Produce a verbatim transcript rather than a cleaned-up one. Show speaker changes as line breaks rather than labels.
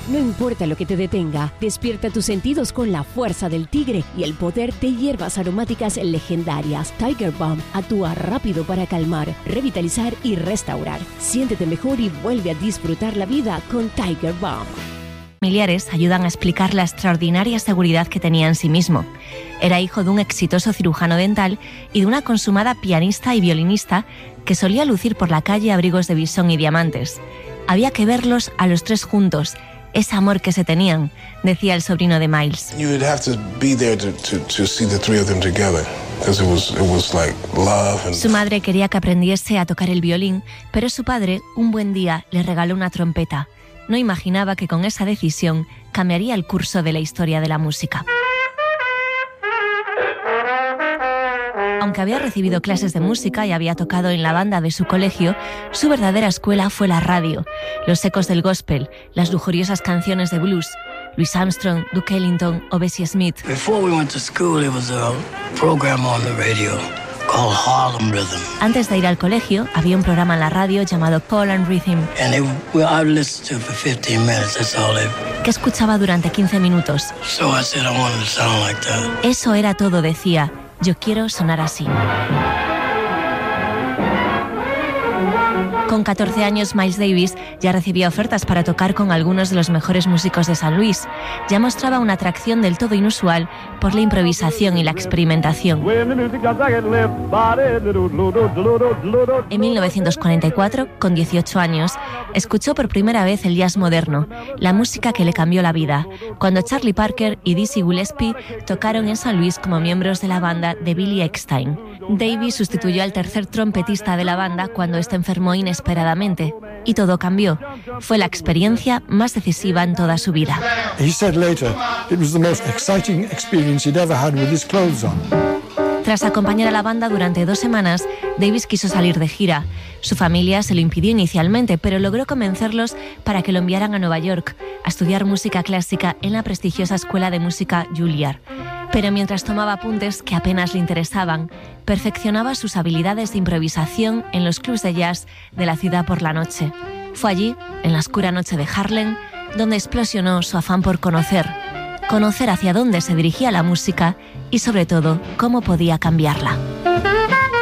No importa lo que te detenga, despierta tus sentidos con la fuerza del tigre y el poder de hierbas aromáticas legendarias. Tiger Balm actúa rápido para calmar, revitalizar y restaurar. Siéntete mejor y vuelve a disfrutar la vida con Tiger Balm.
Familiares ayudan a explicar la extraordinaria seguridad que tenía en sí mismo. Era hijo de un exitoso cirujano dental y de una consumada pianista y violinista que solía lucir por la calle abrigos de bisón y diamantes. Había que verlos a los tres juntos, ese amor que se tenían, decía el sobrino de Miles. Su madre quería que aprendiese a tocar el violín, pero su padre, un buen día, le regaló una trompeta. No imaginaba que con esa decisión cambiaría el curso de la historia de la música. Aunque había recibido clases de música y había tocado en la banda de su colegio, su verdadera escuela fue la radio, los ecos del gospel, las lujuriosas canciones de blues, Louis Armstrong, Duke Ellington o Bessie Smith.
Before we went to school, there was a program on the radio called Harlem Rhythm.
Antes de ir al colegio, había un programa en la radio llamado Call and Rhythm,
And they, well, I listened to it for fifteen minutes, that's all they...
que escuchaba durante quince minutos.
So I said I wanted to sound like that.
Eso era todo, decía. Yo quiero sonar así. Con catorce años, Miles Davis ya recibía ofertas para tocar con algunos de los mejores músicos de San Luis. Ya mostraba una atracción del todo inusual por la improvisación y la experimentación. En mil novecientos cuarenta y cuatro, con dieciocho años, escuchó por primera vez el jazz moderno, la música que le cambió la vida, cuando Charlie Parker y Dizzy Gillespie tocaron en San Luis como miembros de la banda de Billy Eckstine. Davis sustituyó al tercer trompetista de la banda cuando éste enfermó inesperadamente, y todo cambió. Fue la experiencia más decisiva en toda su vida.
He said later, it was the most exciting experience he'd ever had with his clothes on.
Tras acompañar a la banda durante dos semanas, Davis quiso salir de gira. Su familia se lo impidió inicialmente, pero logró convencerlos para que lo enviaran a Nueva York a estudiar música clásica en la prestigiosa escuela de música Juilliard. Pero mientras tomaba apuntes que apenas le interesaban, perfeccionaba sus habilidades de improvisación en los clubs de jazz de la ciudad por la noche. Fue allí, en la oscura noche de Harlem, donde explosionó su afán por conocer, conocer hacia dónde se dirigía la música y, sobre todo, cómo podía cambiarla.